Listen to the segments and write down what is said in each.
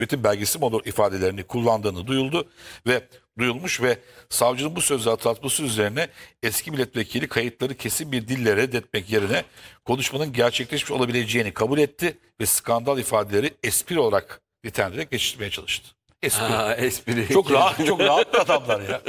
Bütün belgesi mi olur ifadelerini kullandığını duyulmuş ve savcının bu sözü hatırlatması üzerine eski milletvekili kayıtları kesin bir dille reddetmek yerine konuşmanın gerçekleşmiş olabileceğini kabul etti ve skandal ifadeleri espri olarak nitelendirerek geçiştirmeye çalıştı. Espri. Ha, espri. Çok rahat, çok rahat adamlar ya.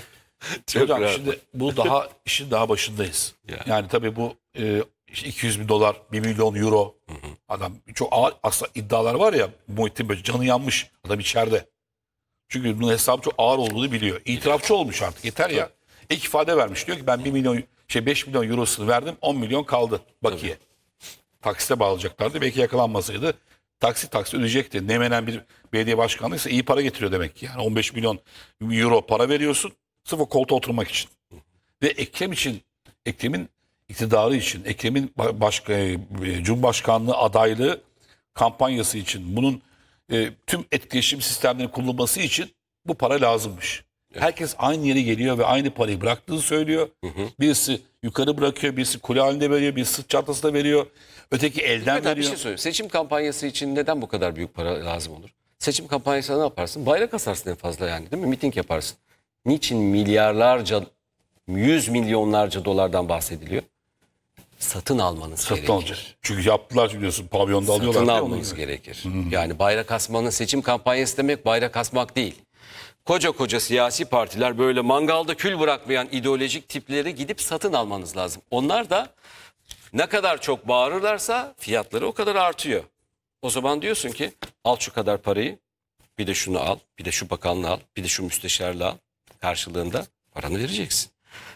Çok Hocam rahat. şimdi bu işin daha başındayız. Ya. Yani tabii bu işte 200 bin dolar, 1 milyon euro. Adam çok ağır aslında iddialar var ya, Muhittin böyle canı yanmış adam içeride. Çünkü bunun hesabı çok ağır olduğunu biliyor. İtirafçı olmuş artık, yeter ya. İlk ifade vermiş, diyor ki ben 5 milyon eurosunu verdim, 10 milyon kaldı bakiye. Taksite bağlayacaklardı, belki yakalanmasaydı taksit ödeyecekti. Ne menen bir belediye başkanıysa iyi para getiriyor demek ki. Yani 15 milyon euro para veriyorsun sırf o koltuğa oturmak için. Ve Ekrem'in iktidarı için, Ekrem'in Cumhurbaşkanlığı adaylığı kampanyası için, bunun tüm etkileşim sistemlerinin kullanılması için bu para lazımmış. Herkes aynı yere geliyor ve aynı parayı bıraktığını söylüyor. Birisi yukarı bırakıyor, birisi kule halinde veriyor, birisi sırt çantasında veriyor. Öteki elden Hakikaten bir veriyor. şey söyleyeyim. Seçim kampanyası için neden bu kadar büyük para lazım olur? Seçim kampanyasında ne yaparsın? Bayrak asarsın en fazla yani, değil mi? Miting yaparsın. Niçin milyarlarca, 100 milyonlarca dolardan bahsediliyor? Satın almanız Satın gerekir. alacak. Çünkü yaptılar biliyorsun, pavyonda alıyorlar. Satın değil mi almanız onu? gerekir. Yani bayrak asmanın seçim kampanyası demek bayrak asmak değil. Koca koca siyasi partiler böyle mangalda kül bırakmayan ideolojik tipleri gidip satın almanız lazım. Onlar da ne kadar çok bağırırlarsa fiyatları o kadar artıyor. O zaman diyorsun ki al şu kadar parayı, bir de şunu al, bir de şu bakanlığı al, bir de şu müsteşarlığı al. Karşılığında paranı vereceksin.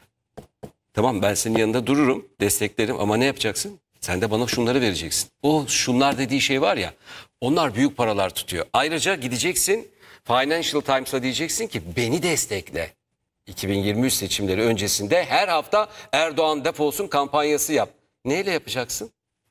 Tamam, ben senin yanında dururum, desteklerim ama ne yapacaksın? Sen de bana şunları vereceksin. O şunlar dediği şey var ya, onlar büyük paralar tutuyor. Ayrıca gideceksin Financial Times'a, diyeceksin ki beni destekle. 2023 seçimleri öncesinde her hafta Erdoğan defolsun kampanyası yap. Neyle yapacaksın?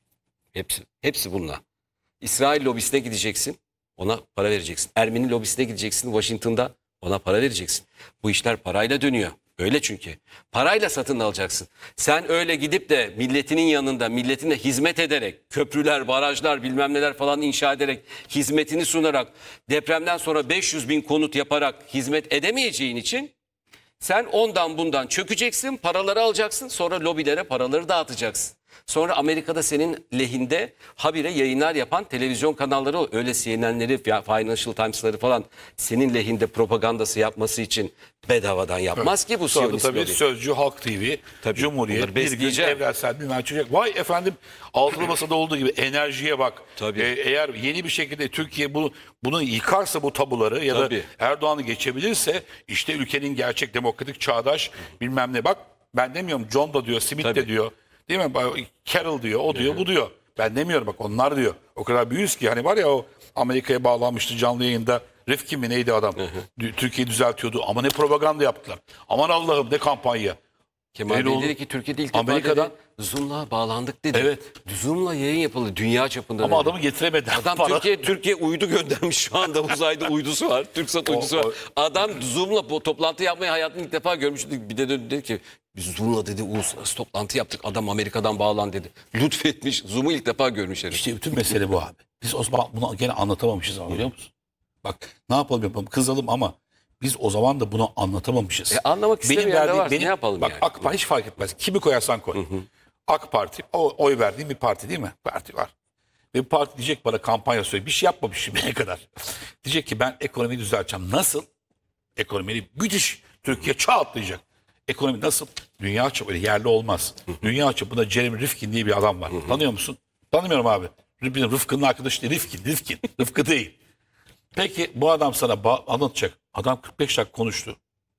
Hepsi bununla. İsrail lobisine gideceksin, ona para vereceksin. Ermeni lobisine gideceksin Washington'da, ona para vereceksin. Bu işler parayla dönüyor. Öyle çünkü. Parayla satın alacaksın. Sen öyle gidip de milletinin yanında, milletine hizmet ederek, köprüler, barajlar, bilmem neler falan inşa ederek, hizmetini sunarak, depremden sonra 500 bin konut yaparak hizmet edemeyeceğin için sen ondan bundan çökeceksin, paraları alacaksın, sonra lobilere paraları dağıtacaksın. Sonra Amerika'da senin lehinde habire yayınlar yapan televizyon kanalları, öyle CNN'leri, Financial Times'ları falan senin lehinde propagandası yapması için bedavadan yapmaz ki bu Sonra da Siyonist tabii lobi. Sözcü, Halk TV, Tabii, Cumhuriyet, bunları bir gün besleyeceğim. evrensel bilmem çocuk. Vay efendim, altılı masada olduğu gibi enerjiye bak. Tabii. Eğer yeni bir şekilde Türkiye bunu yıkarsa, bu tabuları ya da Tabii. Erdoğan'ı geçebilirse, işte ülkenin gerçek demokratik çağdaş bilmem ne. Bak ben demiyorum, John da diyor, Smith de Tabii. diyor. Değil mi? Carroll diyor, o diyor, bu diyor. Ben demiyorum, bak onlar diyor. O kadar büyüğüz ki, hani var ya o Amerika'ya bağlanmıştı canlı yayında. Rifkin mi neydi adam? Türkiye'yi düzeltiyordu. Ama ne propaganda yaptılar. Aman Allah'ım, ne kampanya. Kemal Öyle Bey oldu. dedi ki Türkiye'de ilk defa Amerika'dan- dedi, Zoom'la bağlandık dedi. Evet. Zoom'la yayın yapıldı dünya çapında Ama dedi. adamı getiremediler. Adam Para- Türkiye uydu göndermiş şu anda, uzayda uydusu var. TürkSat uydusu var. Adam Zoom'la toplantı yapmayı hayatını ilk defa görmüş. Bir de dedi ki biz Zoom'la dedi uluslararası toplantı yaptık. Adam Amerika'dan bağlan dedi. Lütfetmiş. Zoom'u ilk defa görmüş herif. İşte bütün mesele bu abi. Biz o zaman bunu gene anlatamamışız ama, biliyor musun? Bak ne yapalım kızalım ama biz o zaman da bunu anlatamamışız. Anlamak istemeyen de var. Ne yapalım bak, yani? AK Parti hiç fark etmez. Kimi koyarsan koy. AK Parti, oy verdiğim bir parti değil mi? Parti var. Ve bu parti diyecek bana, kampanya söyleyecek. Bir şey yapmamış şimdiye kadar. Diyecek ki ben ekonomiyi düzelteceğim. Nasıl? Ekonomiyi müthiş. Türkiye çağ atlayacak. Ekonomi nasıl? Dünya çapında, yerli olmaz. Dünya çapında Jeremy Rifkin diye bir adam var. Tanıyor musun? Tanımıyorum abi. Rıfkı'nın arkadaşı değil. Rifkin. Rıfkı değil. Peki bu adam sana anlatacak. Adam 45 dakika konuştu.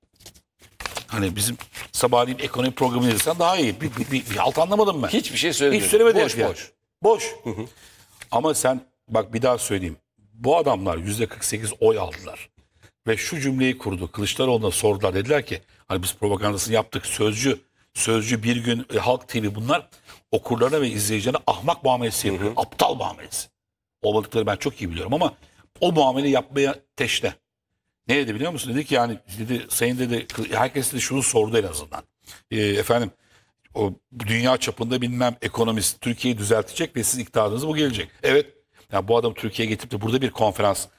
Hani bizim sabahleyin ekonomi programını izlesen daha iyi. Bir alt anlamadım ben. Hiçbir şey söylemiyor. Hiç söylemedi. Boş yani. boş. Boş. Ama sen bak, bir daha söyleyeyim. Bu adamlar %48 oy aldılar. Ve şu cümleyi kurdu. Kılıçdaroğlu'na sordular. Dediler ki hani biz propagandasını yaptık. Sözcü, Bir Gün, Halk TV, bunlar okurlarına ve izleyicilerine ahmak muamelesi yapıyor. Aptal muamelesi. Olmadıkları ben çok iyi biliyorum ama o muamele yapmaya teşne. Ne dedi biliyor musun? Dedi ki yani dedi, sayın dedi, herkes de şunu sordu en azından. Efendim o dünya çapında bilmem ekonomist Türkiye'yi düzeltecek ve siz iktidarınız bu gelecek. Evet. Yani bu adam Türkiye'ye getirip de burada bir konferans